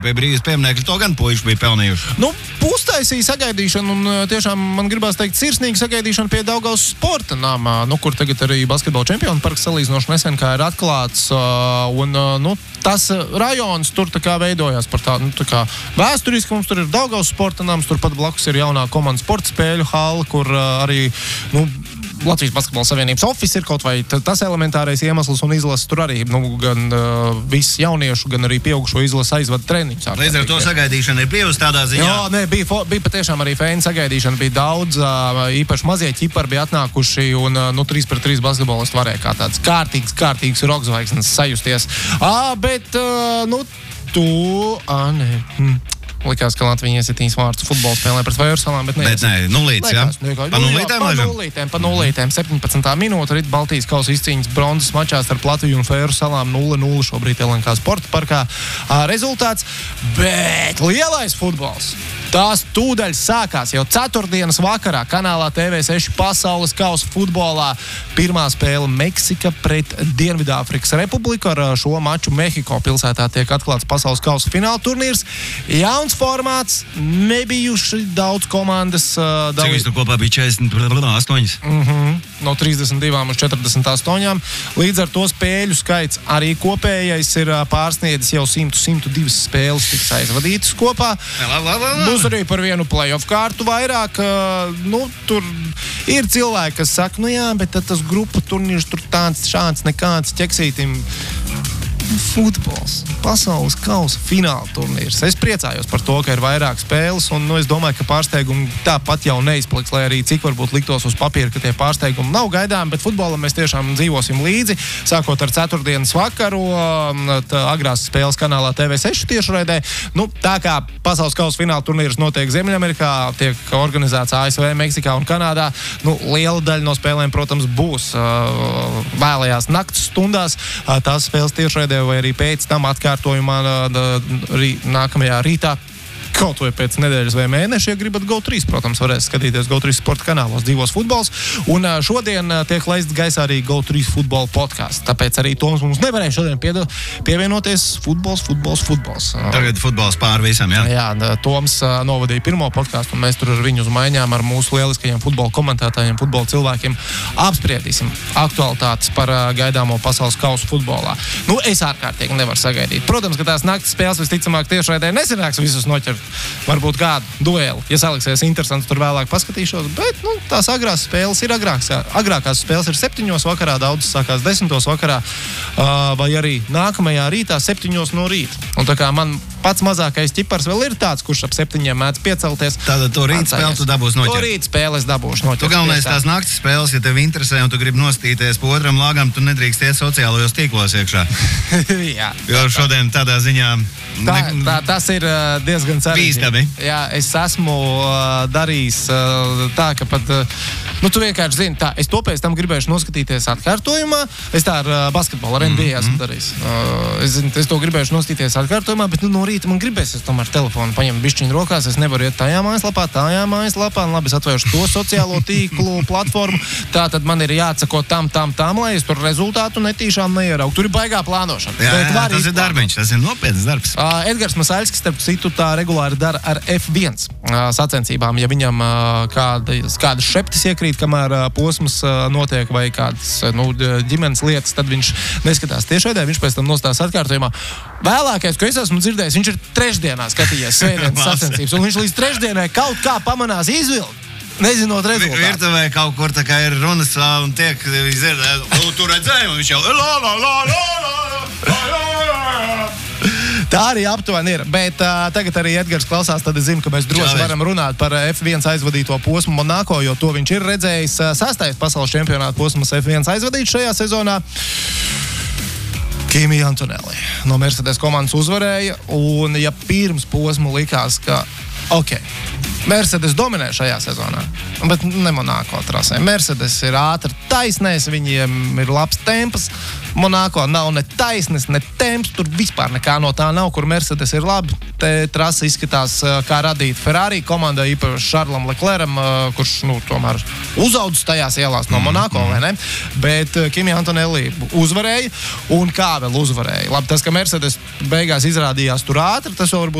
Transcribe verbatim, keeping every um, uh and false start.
Vai brīvas pieminekļi to gan puiši bija pelnījuši? Nu, uztaisīja sagaidīšanu un tiešām man gribās teikt sirsnīgi sagaidīšanu pie Daugavas sporta namā, nu, kur tagad arī basketbola čempionu parks salīdzinoši nesen kā ir atklāts. Un, nu, tas rajons tur tā kā veidojās par tādu, nu, tā kā vēsturiski mums tur ir Daugavas sporta nams, turpat blakus ir jaunā komandas sporta spēļu hala, kur arī, nu, Latvijas Basketbola Savienības office ir kaut vai tas elementārais iemesls un izlases tur arī, nu, gan uh, viss jauniešu, gan arī pieaugušo izlases aizvada treniņus. Līdz ar to sagaidīšana ir brīvas tādā ziņā? Jā, nē, bija, bija patiešām arī fēna sagaidīšana, bija daudz, uh, īpaši mazie ķipari bija atnākuši un, uh, nu, trīs pret trīs basketbolisti varēja kā tāds kārtīgs, kārtīgs rokzvaigznes sajusties. Ā, bet, uh, nu, tu, ā, nē, hm. Likās, ka Latvija iesitīs vārds futbola spēlē pret Vajursalām, bet, bet nē, nulīts, jā? Pa nulītēm, pa nulītēm, pa nulītēm, septiņpadsmitā minūte, rit Baltijas kausa izcīņas bronzas mačā starp Latviju un Vajursalām nulle nulle šobrīd L N K sporta parkā rezultāts, bet lielais futbols. Tās tūdaļ sākās jau ceturtdienas vakarā kanālā T V seši pasaules kausa futbolā. Pirmā spēle Meksika pret Dienvidāfrikas Republiku. Ar šo maču Mehiko pilsētā tiek atklāts pasaules kausa fināla turnīrs. Jauns formāts, nebijuši daudz komandas. Uh, Cik visu kopā bija četrdesmit astoņi? Mm-hmm. No trīsdesmit divi uz četrdesmit astoņi. Līdz ar to spēļu skaits arī kopējais ir pārsniedzis jau simt, simt divi spēles tiks aizvadītas kopā. La, la, la, la. Būs arī par vienu play-off kārtu vairāk. Nu, tur ir cilvēki, kas saka, nu jā, bet tad tas grupu turnīrs tur tāds, šāds, nekāds ķeksītim. Futbols, pasaules kausa fināla turnīrs. Es priecājos par to, ka ir vairāk spēles, un nu, es domāju, ka pārsteigumi tāpat jau neizpliks, lai arī cik varbūt liktos uz papīra, ka tie pārsteigumi nav gaidām, bet futbolam mēs tiešām dzīvosim līdzi, sākot ar ceturtdienas vakaru, agrās spēles kanālā T V seši tiešraidē. Nu, tā kā pasaules kausa fināla turnīrs notiek Ziemeļamerikā, tiek organizēts A S V, Meksikā un Kanādā, nu, liela daļa no spēlēm, protams, būs uh, vēlajās nakts stundās. Uh, tās spēles tiešraidē vai arī pēc tam atkārtojumā rī, nākamajā rītā. Kaut vai pēc nedēļas vai mēneša, ja gribat Go trīs, protams, varēs skatīties Go trīs sporta kanālos dzīvos futbols. Un šodien tiek laists gaisā arī Go trīs futbola podcasts. Tāpēc arī Toms mums nevarēja šodien piedo, pievienoties futbols, futbols, futbols. Tagad futbols pār visam, jā? Jā, Toms novadīja pirmo podcastu, un mēs tur ar viņu uz maiņām ar mūsu lieliskajiem futbola komentētājiem, futbola cilvēkiem apspriedīsim aktualitātes par gaidāmo pasaules kausu futbolā. Nu, es ārkārtīgi nevaru sagaidīt. Protams, ka tās naktas spēles visticamāk tiešraidē nesanāks visus noķert. Varbūt kādu dueli. Ja saliksies interesants, tur vēlāk paskatīšos, bet, nu, tās agrās spēles ir agrāks. Agrākās spēles ir septiņos vakarā, daudzas sākās desmitos vakarā, uh, vai arī nākamajā rītā septiņos no rīta. Un tā kā man pats mazākais ķipars vēl ir tāds, kurš ap septiņiem mēdz piecelties. Tātad to rīt spēli tu dabūsi noķert? To rīt spēles dabūšu noķert. Tu galvenais tās naktas spēles, ja tev interesē un tu gribi nostīties pa otram lāgam, tu nedrīkst iet sociālajos tīklos iekšā. Jā. Jo šodien tādā ziņā... Tā, tā, tas ir uh, diezgan bīstami. Jā, es esmu uh, darījis uh, tā, ka pat, uh, nu, tu vienkārši zini, tā, es to pēc tam gribēšu noskatīties atkārtojumā. Es tā ar uh, basketbolu, ar N B A esmu darījis. Uh, es, es to gribēšu noskatīties atkārtojumā, bet, nu, no rīta man gribēs, es tomēr telefonu paņemu bišķiņu rokās, es nevaru iet tajā mājaslapā, tajā mājaslapā, un labi, es atvēršu to sociālo tīklu platformu, tā tad man ir jāatsako tam, tam, tam, lai es tur rezultātu netīšām neieraugu. Tur ir baigā plānošana. Jā, jā, tas ir darbiņš, tas ir nopietns darbs. Uh, Edgars Masaļskis, starp citu, tā regulāri dara ar F viens uh, sacensībām. Ja viņam uh, kādas, kādas šeptis iekrīt, kamēr uh, posms uh, notiek vai kādas uh, nu, ģimenes lietas, tad viņš neskatās tiešraidē, viņš pēc tam nostās atkārtojumā. Vēlākais, ko es esmu dzirdējis, viņš ir trešdienā skatījies svētdienas sacensības, un viņš līdz trešdienai kaut kā pamanās izvilkt. Nezinot rezultātu. Virtuvē kaut kur tā kā ir runas un tiek, viņš dzirdēja, tu redzēji, un viņš jau la, la, la, la, la, la, la. Tā arī aptuveni ir, bet uh, tagad arī Edgars klausās, tad es zinu, ka mēs droši varam runāt par F viens aizvadīto posmu Monako, jo to viņš ir redzējis. Sastais pasaules čempionāta posms F viens aizvadīts šajā sezonā. Kimi Antonelli no Mercedes komandas uzvarēja, un ja pirms posmu likās, ka ok, Mercedes dominē šajā sezonā, bet ne Monako trasē. Mercedes ir ātri taisnēs, viņiem ir labs temps. Monako nav ne taisnes, ne temps, tur vispār nekā no tā nav, kur Mercedes ir labi. Te trasa izskatās kā radīt Ferrari komandai, īpaši Šarlam Lecleram, kurš, nu, tomēr uzaudzis tajās ielās no Monako, vai ne? Bet Kimi Antonelli uzvarēja, un kā vēl uzvarēja? Labi, tas, ka Mercedes beigās izrādījās tur ātri, tas jau varbūt